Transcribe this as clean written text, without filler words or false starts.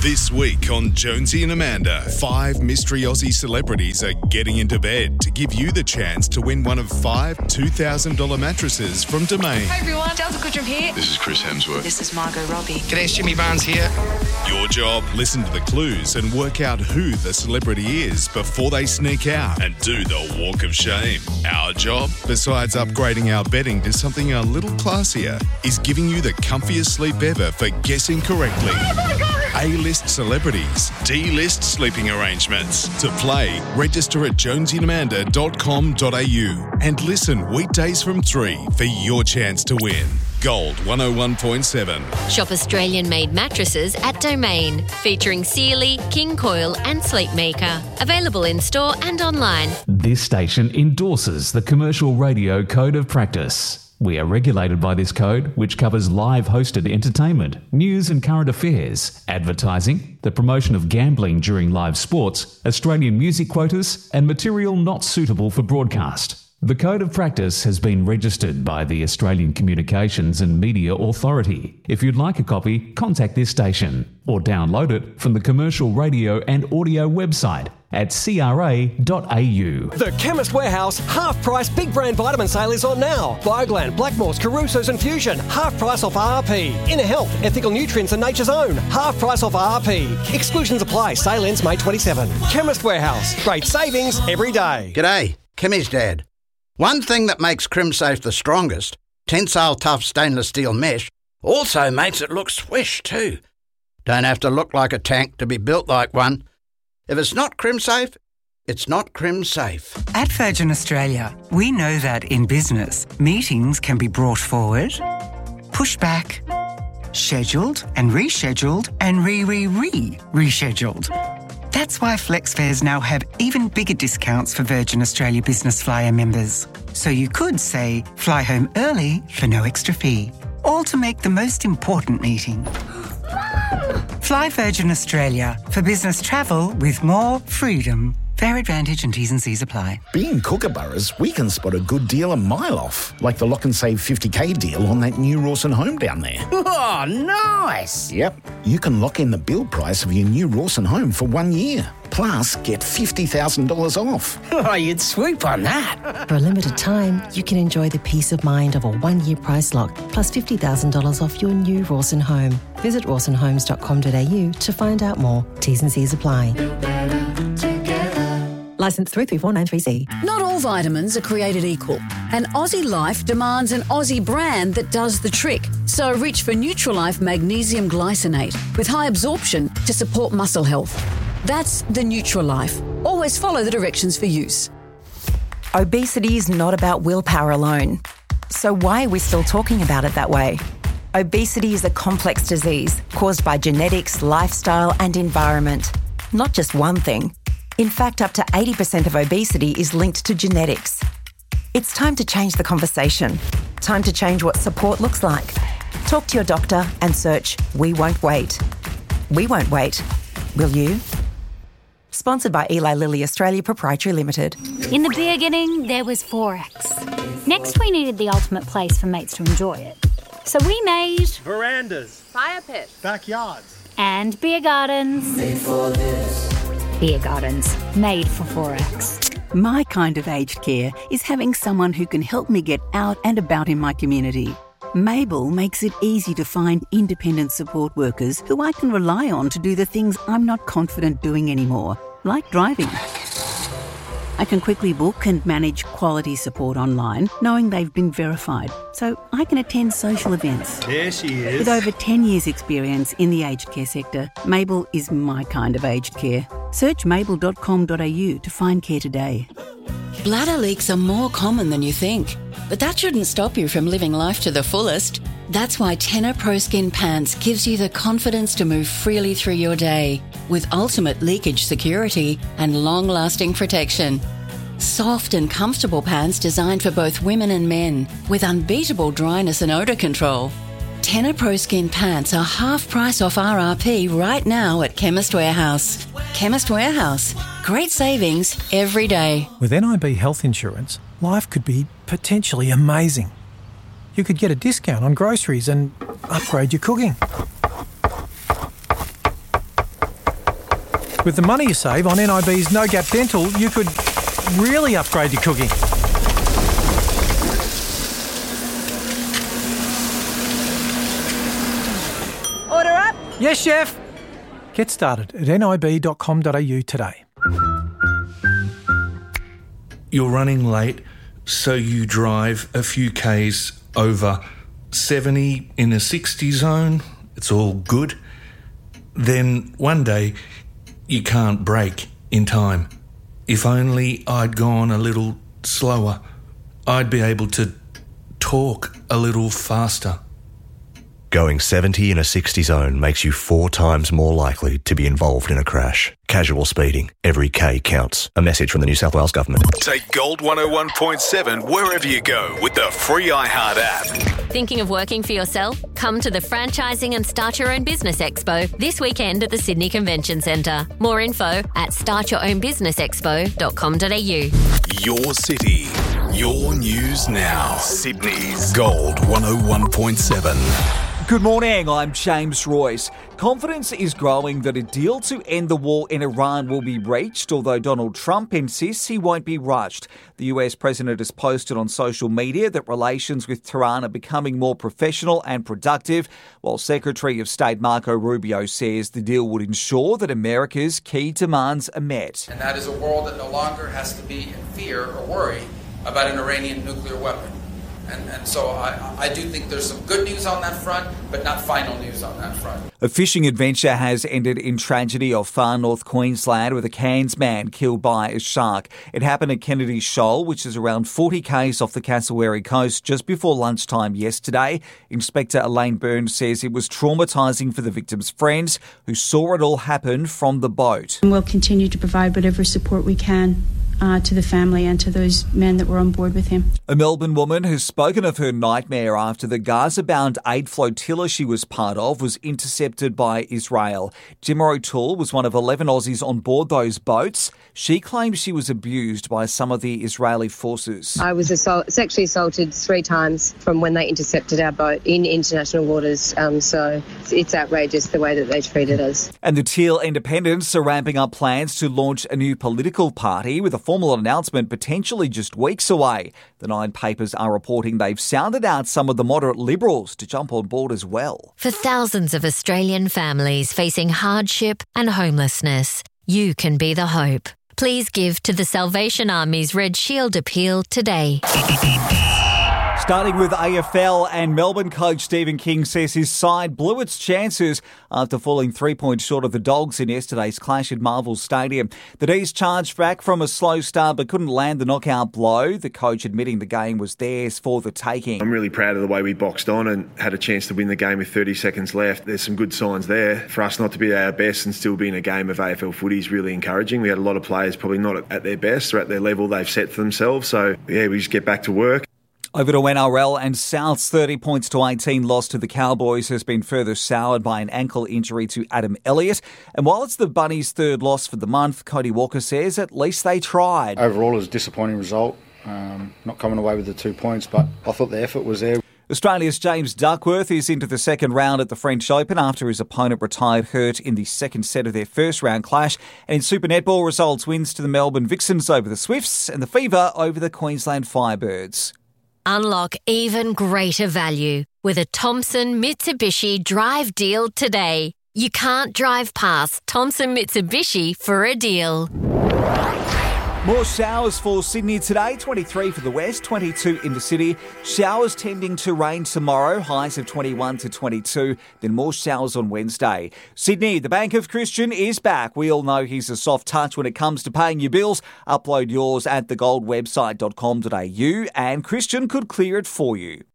This week on Jonesy and Amanda, 5 mystery Aussie celebrities are getting into bed to give you the chance to win one of 5 $2,000 mattresses from Domain. Hey everyone, Delta Goodrum here. This is Chris Hemsworth. This is Margot Robbie. G'day, it's Jimmy Barnes here. Your job, listen to the clues and work out who the celebrity is before they sneak out and do the walk of shame. Our job, besides upgrading our bedding to something a little classier, is giving you the comfiest sleep ever for guessing correctly. Oh my God! A-list celebrities, D-list sleeping arrangements. To play, register at jonesyandamanda.com.au and listen weekdays from 3 for your chance to win. Gold 101.7. Shop Australian-made mattresses at Domain, featuring Sealy, King Coil and Sleepmaker. Available in-store and online. This station endorses the Commercial Radio Code of Practice. We are regulated by this code, which covers live hosted entertainment, news and current affairs, advertising, the promotion of gambling during live sports, Australian music quotas, and material not suitable for broadcast. The Code of Practice has been registered by the Australian Communications and Media Authority. If you'd like a copy, contact this station or download it from the Commercial Radio and Audio website at cra.au. The Chemist Warehouse half-price big brand vitamin sale is on now. Bioglan, Blackmores, Caruso's and Fusion, half price off RRP. Inner Health, Ethical Nutrients and Nature's Own, half price off RRP. Exclusions apply. Sale ends May 27. Chemist Warehouse, great savings every day. G'day, Kimmy's dad. One thing that makes CrimSafe the strongest, tensile tough stainless steel mesh, also makes it look swish too. Don't have to look like a tank to be built like one. If it's not CrimSafe, it's not CrimSafe. At Virgin Australia, we know that in business, meetings can be brought forward, pushed back, scheduled and rescheduled and rescheduled. That's why FlexFares now have even bigger discounts for Virgin Australia Business Flyer members. So you could say, fly home early for no extra fee. All to make the most important meeting. Fly Virgin Australia for business travel with more freedom. Fair advantage and T's and C's apply. Being Kookaburras, we can spot a good deal a mile off, like the Lock and Save 50k deal on that new Rawson home down there. Oh, nice! Yep, you can lock in the build price of your new Rawson home for 1 year. Plus, get $50,000 off. Oh, you'd swoop on that. For a limited time, you can enjoy the peace of mind of a 1-year price lock, plus $50,000 off your new Rawson home. Visit rawsonhomes.com.au to find out more. T's and C's apply. Licence 334930C. Not all vitamins are created equal, and Aussie Life demands an Aussie brand that does the trick. So reach for Nutrilife Magnesium Glycinate with high absorption to support muscle health. That's the Nutrilife. Always follow the directions for use. Obesity is not about willpower alone. So why are we still talking about it that way? Obesity is a complex disease caused by genetics, lifestyle and environment. Not just one thing. In fact, up to 80% of obesity is linked to genetics. It's time to change the conversation. Time to change what support looks like. Talk to your doctor and search We Won't Wait. We won't wait. Will you? Sponsored by Eli Lilly Australia Proprietary Limited. In the beginning, there was Forex. Next, we needed the ultimate place for mates to enjoy it. So we made... verandas, fire pits, backyards, and beer gardens. Made for this. Beer gardens, made for Forex. My kind of aged care is having someone who can help me get out and about in my community. Mabel makes it easy to find independent support workers who I can rely on to do the things I'm not confident doing anymore, like driving. I can quickly book and manage quality support online, knowing they've been verified, so I can attend social events. There she is. With over 10 years' experience in the aged care sector, Mabel is my kind of aged care. Search mabel.com.au to find care today. Bladder leaks are more common than you think, but that shouldn't stop you from living life to the fullest. That's why Tenor Pro Skin Pants gives you the confidence to move freely through your day with ultimate leakage security and long-lasting protection. Soft and comfortable pants designed for both women and men with unbeatable dryness and odour control. Tenor Pro Skin Pants are half price off RRP right now at Chemist Warehouse. Chemist Warehouse. Great savings every day. With NIB Health Insurance, life could be potentially amazing. You could get a discount on groceries and upgrade your cooking. With the money you save on NIB's No Gap Dental, you could really upgrade your cooking. Order up. Yes, chef. Get started at nib.com.au today. You're running late, so you drive a few Ks over 70 in a 60 zone. It's all good. Then one day, you can't brake in time. If only I'd gone a little slower, I'd be able to talk a little faster. Going 70 in a 60 zone makes you 4 times more likely to be involved in a crash. Casual speeding. Every K counts. A message from the New South Wales Government. Take Gold 101.7 wherever you go with the free iHeart app. Thinking of working for yourself? Come to the Franchising and Start Your Own Business Expo this weekend at the Sydney Convention Centre. More info at startyourownbusinessexpo.com.au. Your city, your news now. Sydney's Gold 101.7. Good morning, I'm James Royce. Confidence is growing that a deal to end the war in Iran will be reached, although Donald Trump insists he won't be rushed. The US president has posted on social media that relations with Tehran are becoming more professional and productive, while Secretary of State Marco Rubio says the deal would ensure that America's key demands are met. And that is a world that no longer has to be in fear or worry about an Iranian nuclear weapon. And so I do think there's some good news on that front, but not final news on that front. A fishing adventure has ended in tragedy off far north Queensland with a Cairns man killed by a shark. It happened at Kennedy Shoal, which is around 40 k's off the Cassowary coast, just before lunchtime yesterday. Inspector Elaine Burns says it was traumatising for the victim's friends who saw it all happen from the boat. And we'll continue to provide whatever support we can to the family and to those men that were on board with him. A Melbourne woman has spoken of her nightmare after the Gaza-bound aid flotilla she was part of was intercepted by Israel. Gemma O'Toole was one of 11 Aussies on board those boats. She claims she was abused by some of the Israeli forces. I was sexually assaulted 3 times from when they intercepted our boat in international waters. So it's outrageous the way that they treated us. And the Teal Independents are ramping up plans to launch a new political party with a formal announcement potentially just weeks away. The Nine papers are reporting they've sounded out some of the moderate Liberals to jump on board as well. For thousands of Australian families facing hardship and homelessness, you can be the hope. Please give to the Salvation Army's Red Shield appeal today. Starting with AFL, and Melbourne coach Stephen King says his side blew its chances after falling 3 points short of the Dogs in yesterday's clash at Marvel Stadium. The D's charged back from a slow start but couldn't land the knockout blow, the coach admitting the game was theirs for the taking. I'm really proud of the way we boxed on and had a chance to win the game with 30 seconds left. There's some good signs there. For us not to be our best and still be in a game of AFL footy is really encouraging. We had a lot of players probably not at their best or at their level they've set for themselves. So, yeah, we just get back to work. Over to NRL, and South's 30 points to 18 loss to the Cowboys has been further soured by an ankle injury to Adam Elliott. And while it's the Bunnies' third loss for the month, Cody Walker says at least they tried. Overall, it was a disappointing result. Not coming away with the 2 points, but I thought the effort was there. Australia's James Duckworth is into the second round at the French Open after his opponent retired hurt in the second set of their first round clash. And in Super Netball, results wins to the Melbourne Vixens over the Swifts and the Fever over the Queensland Firebirds. Unlock even greater value with a Thompson Mitsubishi Drive deal today. You can't drive past Thompson Mitsubishi for a deal. More showers for Sydney today, 23 for the west, 22 in the city. Showers tending to rain tomorrow, highs of 21 to 22, then more showers on Wednesday. Sydney, the Bank of Christian is back. We all know he's a soft touch when it comes to paying your bills. Upload yours at thegoldwebsite.com.au and Christian could clear it for you.